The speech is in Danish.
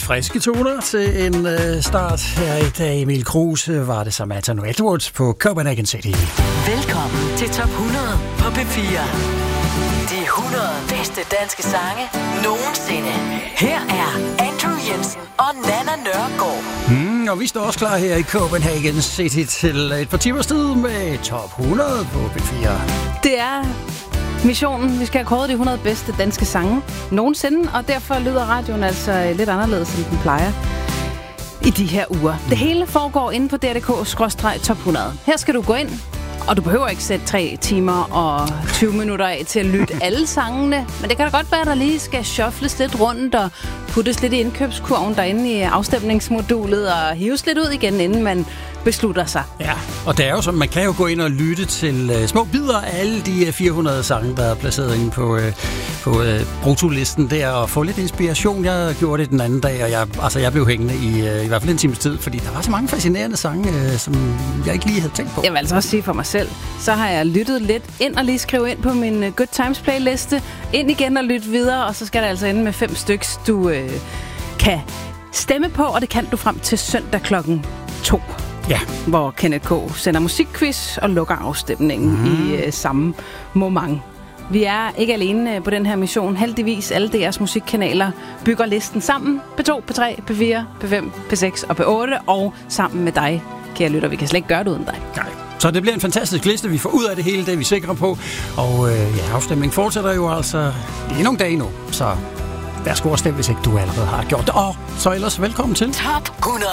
friske toner til en start her i dag. Emil Kruse var det Samantha Edwards på Copenhagen City. Velkommen til Top 100 på P4. De 100 bedste danske sange nogensinde. Her er Andrew Jensen og Nana Nørgaard. Og vi står også klar her i Copenhagen City til et par timers tid med Top 100 på P4. Det er missionen. Vi skal have kåret de 100 bedste danske sange nogensinde, og derfor lyder radioen altså lidt anderledes, end den plejer i de her uger. Det hele foregår inde på DRDK/Top 100. Her skal du gå ind, og du behøver ikke sætte 3 timer og 20 minutter af til at lytte alle sangene, men det kan da godt være, at der lige skal shuffles lidt rundt og puttes lidt i indkøbskurven derinde i afstemningsmodulet og hives lidt ud igen, inden man beslutter sig. Ja, og det er jo sådan, man kan jo gå ind og lytte til små bidder af alle de 400 sange, der er placeret inde på brutolisten der, og få lidt inspiration. Jeg gjorde det den anden dag, og jeg blev hængende i hvert fald en times tid, fordi der var så mange fascinerende sange, som jeg ikke lige havde tænkt på. Jeg vil altså også sige for mig selv, så har jeg lyttet lidt ind og lige skrive ind på min Good Times playliste, ind igen og lytte videre, og så skal der altså ende med 5 styks, du kan stemme på, og det kan du frem til søndag klokken 2. Ja. Hvor Kenneth K. sender musikquiz og lukker afstemningen i samme moment. Vi er ikke alene på den her mission. Heldigvis alle deres musikkanaler bygger listen sammen. P2, P3, P4, P5, P6 og P8. Og sammen med dig, kære lytter. Vi kan slet ikke gøre det uden dig. Nej. Så det bliver en fantastisk liste. Vi får ud af det hele, det er vi sikre på. Og afstemningen fortsætter jo altså lige nogle dage nu. Så værsgo og stem, hvis ikke du allerede har gjort det. Og så ellers velkommen til Top 100.